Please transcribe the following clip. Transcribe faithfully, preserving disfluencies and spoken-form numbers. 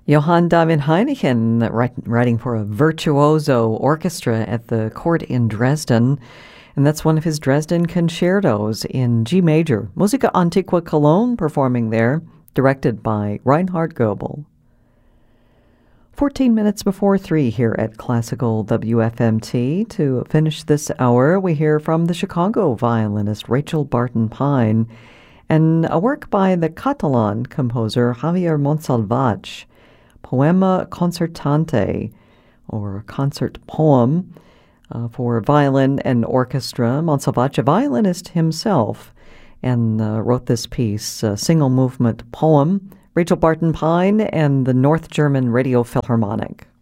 Johann David Heineken write, writing for a virtuoso orchestra at the court in Dresden, and that's one of his Dresden concertos in G major. Musica Antiqua Cologne performing there, directed by Reinhard Goebel. fourteen minutes before three here at Classical W F M T. To finish this hour, we hear from the Chicago violinist Rachel Barton Pine and a work by the Catalan composer Javier Monsalvatge, Poema Concertante, or concert poem, uh, for violin and orchestra. Monsalvatge, a violinist himself, and uh, wrote this piece, a single movement poem. Rachel Barton Pine and the North German Radio Philharmonic.